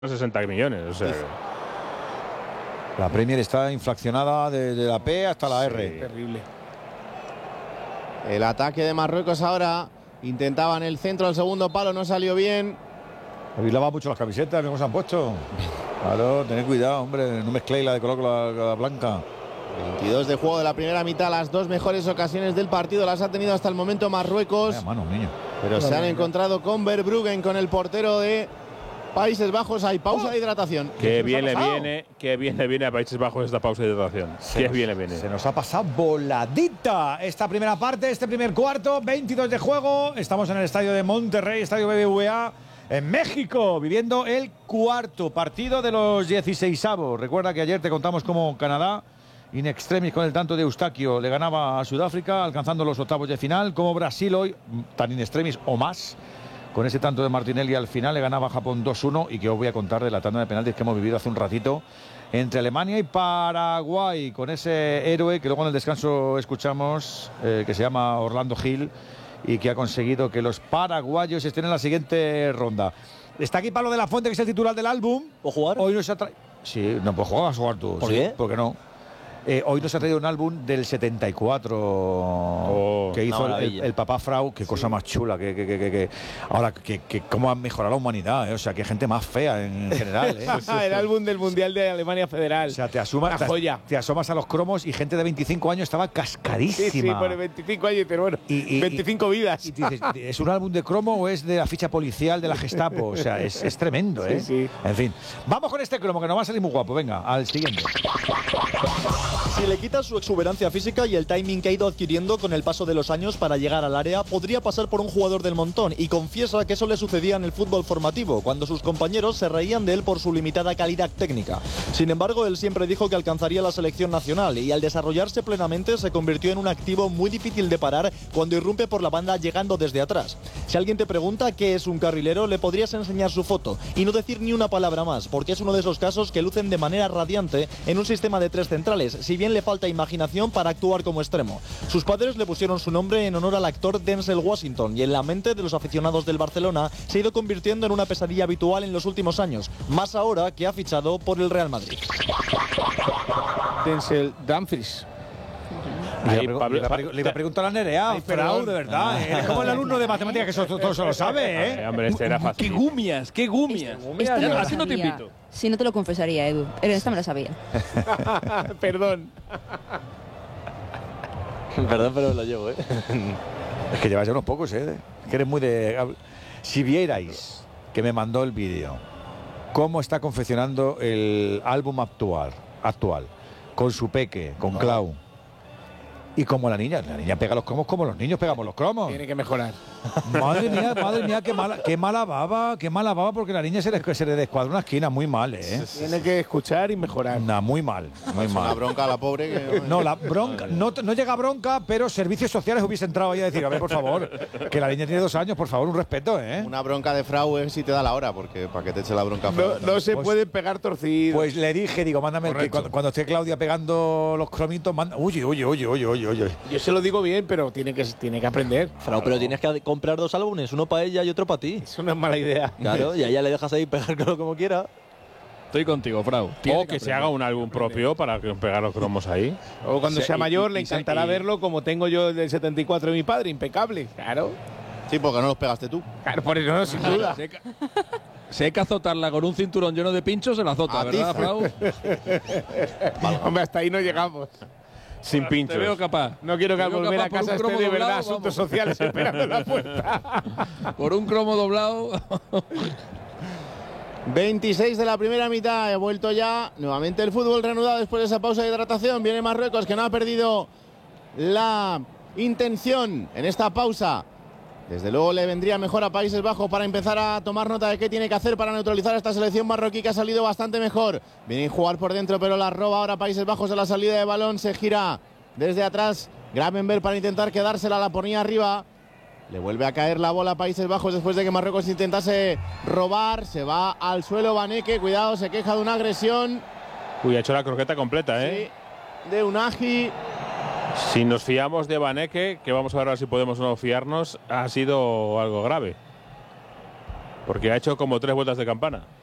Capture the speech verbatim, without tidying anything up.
sesenta millones, o sea. Sí. La Premier está inflacionada desde la P hasta la R. Sí. Terrible. El ataque de Marruecos ahora. Intentaban el centro al segundo palo, no salió bien. Habéis lavado mucho las camisetas, ¿cómo se han puesto? Claro, tened cuidado, hombre, no mezcléis la de color con la, la blanca. veintidós de juego de la primera mitad, las dos mejores ocasiones del partido las ha tenido hasta el momento Marruecos. Vaya mano, niño. Pero se han encontrado con Verbruggen, con el portero de Países Bajos. Hay pausa de hidratación. Que bien le viene, que bien le viene a Países Bajos esta pausa de hidratación. Que bien le viene. Se nos ha pasado voladita esta primera parte, este primer cuarto, veintidós de juego. Estamos en el estadio de Monterrey, estadio B B V A, en México, viviendo el cuarto partido de los dieciseisavos. Recuerda que ayer te contamos cómo Canadá, in extremis con el tanto de Eustaquio, le ganaba a Sudáfrica, alcanzando los octavos de final. Como Brasil hoy, tan in extremis o más, con ese tanto de Martinelli al final, le ganaba a Japón dos uno. Y que os voy a contar de la tanda de penaltis que hemos vivido hace un ratito entre Alemania y Paraguay, con ese héroe que luego en el descanso escuchamos, eh, que se llama Orlando Gil, y que ha conseguido que los paraguayos estén en la siguiente ronda. Está aquí Pablo de la Fuente, que es el titular del álbum. ¿Puedo jugar? Hoy nos ha traído... Sí, no puedes jugar, vas a jugar tú. ¿Por sí, qué? ¿Por qué no? Eh, hoy nos ha traído un álbum del setenta y cuatro oh, que hizo el, el papá Frau. Qué sí. Cosa más chula. Que, que, que, que, que. Ahora, que, que cómo ha mejorado la humanidad. ¿eh? O sea, que gente más fea en general. ¿eh? El álbum del Mundial de Alemania Federal. O sea, te asomas, Una joya. Te, te asomas a los cromos y gente de veinticinco años estaba cascarísima. Sí, sí, por veinticinco años, pero bueno, y, y, veinticinco vidas. Y dices, ¿es un álbum de cromo o es de la ficha policial de la Gestapo? O sea, es, es tremendo, ¿eh? Sí, sí. En fin, vamos con este cromo que nos va a salir muy guapo. Venga, al siguiente. Si le quitas su exuberancia física y el timing que ha ido adquiriendo con el paso de los años para llegar al área, podría pasar por un jugador del montón, y confiesa que eso le sucedía en el fútbol formativo, cuando sus compañeros se reían de él por su limitada calidad técnica. Sin embargo, él siempre dijo que alcanzaría la selección nacional, y al desarrollarse plenamente se convirtió en un activo muy difícil de parar cuando irrumpe por la banda llegando desde atrás. Si alguien te pregunta qué es un carrilero, le podrías enseñar su foto y no decir ni una palabra más, porque es uno de esos casos que lucen de manera radiante en un sistema de tres centrales, si bien le falta imaginación para actuar como extremo. Sus padres le pusieron su nombre en honor al actor Denzel Washington, y en la mente de los aficionados del Barcelona se ha ido convirtiendo en una pesadilla habitual en los últimos años, más ahora que ha fichado por el Real Madrid. Denzel Dumfries. Ahí, le, Pablo, le, le iba a preguntar a Nerea, Ay, Frau, de verdad. Ah. Es como el alumno de matemáticas que eso todo se lo sabe, ¿eh? Ay, hombre, este era fácil. ¡Qué gumias, qué gumias! Esta no así no te invito. Si no te lo confesaría, Edu. Esta me la sabía. Perdón. Perdón, pero lo llevo, ¿eh? Es que llevas ya unos pocos, ¿eh? Que eres muy de... Si vierais que me mandó el vídeo, cómo está confeccionando el álbum actual, actual, con su peque, con Clau. Y como la niña, la niña pega los cromos como los niños pegamos los cromos. Tiene que mejorar. Madre mía, madre mía, qué mala, qué mala baba, qué mala baba, porque la niña se le, se le descuadra una esquina muy mal, ¿eh? Tiene que escuchar y mejorar. Nah, muy mal, muy es mal. Una bronca a la pobre que... No, la bronca, no, no llega bronca, pero servicios sociales hubiese entrado ahí a decir, a ver, por favor, que la niña tiene dos años, por favor, un respeto, ¿eh? Una bronca de Frau es si te da la hora, porque para que te eche la bronca. No, no se pues, puede pegar torcido. Pues le dije, digo, mándame el que cuando, cuando esté Claudia pegando los cromitos, manda, uy, uy, uy, uy, uy, uy. Yo se lo digo bien, pero tiene que, tiene que aprender. Frau, pero tienes que comprar dos álbumes, uno para ella y otro para ti. Eso no es mala idea. Claro, y a ella le dejas ahí pegarlo como quiera. Estoy contigo, Frau. O que, que se haga un álbum propio para pegar los cromos ahí. O cuando se, sea mayor y, le y, encantará y, verlo como tengo yo el del setenta y cuatro de mi padre, impecable. Claro. Sí, porque no los pegaste tú. Claro, por eso no, sin duda. Se, se hay que azotarla con un cinturón lleno de pinchos, se la azota, a ¿verdad, ti. Frau? Vale. Hombre, hasta ahí no llegamos. Sin pinchos. Te veo capaz. No quiero que al volver a casa esté de verdad doblado, asuntos vamos. sociales esperando en la puerta. Por un cromo doblado. veintiséis de la primera mitad, he vuelto ya. Nuevamente el fútbol reanudado después de esa pausa de hidratación. Viene Marruecos, que no ha perdido la intención en esta pausa. Desde luego le vendría mejor a Países Bajos para empezar a tomar nota de qué tiene que hacer para neutralizar a esta selección marroquí, que ha salido bastante mejor. Viene a jugar por dentro, pero la roba ahora Países Bajos a la salida de balón. Se gira desde atrás Gravenberg para intentar quedársela, la ponía arriba. Le vuelve a caer la bola a Países Bajos después de que Marruecos intentase robar. Se va al suelo Vaneke, cuidado, se queja de una agresión. Uy, ha hecho la croqueta completa, ¿eh? Sí, de Unagi. Si nos fiamos de Vaneke, que vamos a ver si podemos o no fiarnos, ha sido algo grave. Porque ha hecho como tres vueltas de campana.